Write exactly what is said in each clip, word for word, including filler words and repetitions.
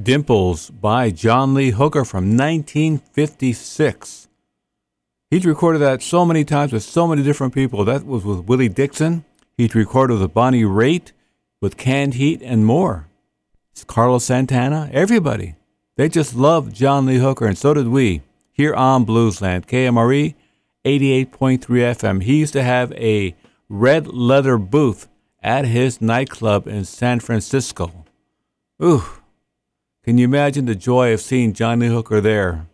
Dimples by John Lee Hooker from nineteen fifty-six. He's recorded that so many times with so many different people. That was with Willie Dixon. He'd recorded with Bonnie Raitt, with Canned Heat, and more. It's Carlos Santana, everybody. They just loved John Lee Hooker, and so did we, here on Bluesland, K M R E, eighty-eight point three F M. He used to have a red leather booth at his nightclub in San Francisco. Ooh, can you imagine the joy of seeing John Lee Hooker there?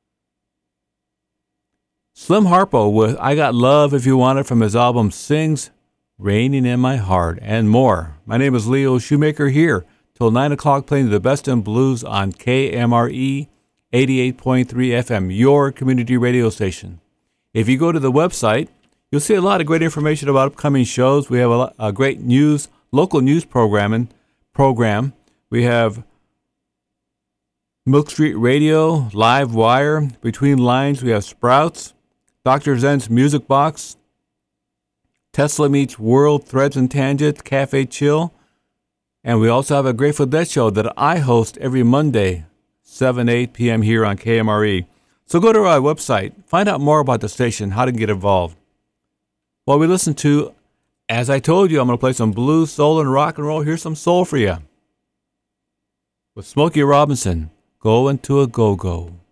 Slim Harpo with I Got Love If You Want It from his album Sings, Raining in My Heart, and more. My name is Leo Shoemaker, here till nine o'clock playing the best in blues on K M R E eighty-eight point three F M, your community radio station. If you go to the website, you'll see a lot of great information about upcoming shows. We have a, lot, a great news, local news programming program. We have Milk Street Radio, Live Wire. Between lines, we have Sprouts, Doctor Zen's Music Box, Tesla Meets World, Threads and Tangents, Cafe Chill. And we also have a Grateful Dead show that I host every Monday, seven, eight p.m. here on K M R E. So go to our website, find out more about the station, how to get involved. While we listen to, as I told you, I'm going to play some blues, soul, and rock and roll. Here's some soul for you. With Smokey Robinson, Going to a Go-Go.